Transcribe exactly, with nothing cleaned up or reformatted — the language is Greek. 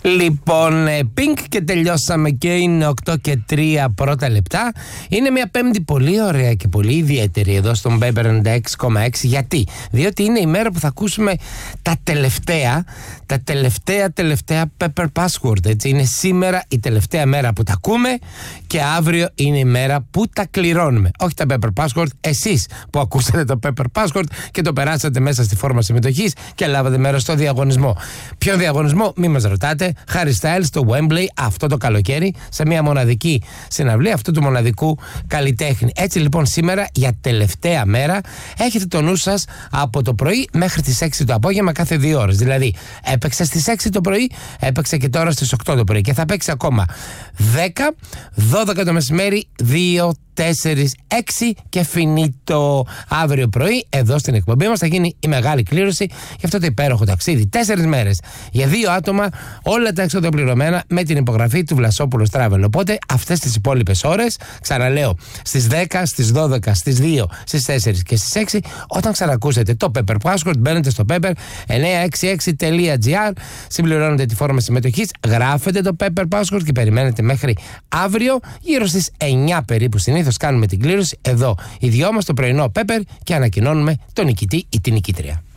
Λοιπόν, Pink και τελειώσαμε και είναι οκτώ και τρία πρώτα λεπτά. Είναι μια πέμπτη πολύ ωραία και πολύ ιδιαίτερη εδώ στον Pepper ενενήντα έξι κόμμα έξι. Γιατί? Διότι είναι η μέρα που θα ακούσουμε τα τελευταία, τα τελευταία τελευταία Pepper Password. Έτσι, είναι σήμερα η τελευταία μέρα που τα ακούμε και αύριο είναι η μέρα που τα κληρώνουμε. Όχι τα Pepper Password, εσείς που ακούσατε το Pepper Password και το περάσατε μέσα στη φόρμα συμμετοχής και λάβατε μέρος στο διαγωνισμό. Ποιο διαγωνισμό, μη μας ρωτάτε. Harry Styles στο Wembley αυτό το καλοκαίρι, σε μια μοναδική συναυλία αυτού του μοναδικού καλλιτέχνη. Έτσι λοιπόν σήμερα για τελευταία μέρα έχετε το νου σας από το πρωί μέχρι τις έξι το απόγευμα κάθε δύο ώρες. Δηλαδή έπαιξε στις έξι το πρωί, έπαιξε και τώρα στις οκτώ το πρωί και θα παίξει ακόμα δέκα, δώδεκα το μεσημέρι, δύο, τέσσερα, έξι και φινίτο. Αύριο πρωί εδώ στην εκπομπή μας θα γίνει η μεγάλη κλήρωση για αυτό το υπέροχο ταξίδι. Τέσσερις μέρες για δύο άτομα, όλα τα έξοδα πληρωμένα με την υπογραφή του Βλασόπουλος Travel. Οπότε αυτές τις υπόλοιπες ώρες, ξαναλέω, στις δέκα, στις δώδεκα, στις δύο, στις τέσσερα και στις έξι, όταν ξανακούσετε το Pepper Password, μπαίνετε στο pepper εννιακόσια εξήντα έξι τελεία τζι άρ, συμπληρώνετε τη φόρμα συμμετοχής, γράφετε το Pepper Password και περιμένετε μέχρι αύριο γύρω στις εννιά περίπου. Συνήθως κάνουμε την κλήρωση εδώ οι δυο μας το πρωινό Pepper και ανακοινώνουμε τον νικητή ή την νικήτρια.